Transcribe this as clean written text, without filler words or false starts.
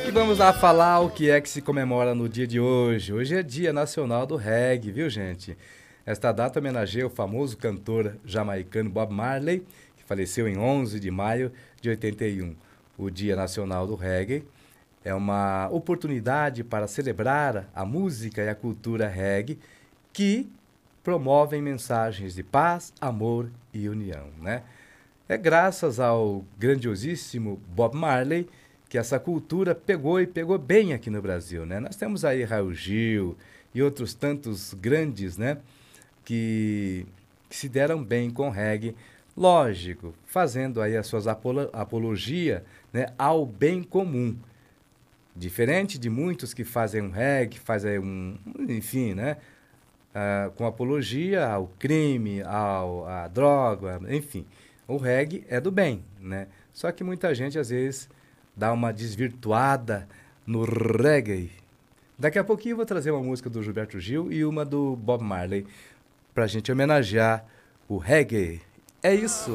E vamos lá falar o que é que se comemora no dia de hoje. Hoje é Dia Nacional do Reggae, viu, gente? Esta data homenageia o famoso cantor jamaicano Bob Marley, que faleceu em 11 de maio de 81. O Dia Nacional do Reggae é uma oportunidade para celebrar a música e a cultura reggae que promovem mensagens de paz, amor e união, né? É graças ao grandiosíssimo Bob Marley que essa cultura pegou e pegou bem aqui no Brasil, né? Nós temos aí Raul Gil e outros tantos grandes, né? Que se deram bem com reggae, lógico, fazendo aí as suas apologia, né, ao bem comum. Diferente de muitos que fazem um reggae, fazem enfim, né? Com apologia ao crime, à droga, enfim. O reggae é do bem, né? Só que muita gente, às vezes, dá uma desvirtuada no reggae. Daqui a pouquinho eu vou trazer uma música do Gilberto Gil e uma do Bob Marley pra gente homenagear o reggae. É isso!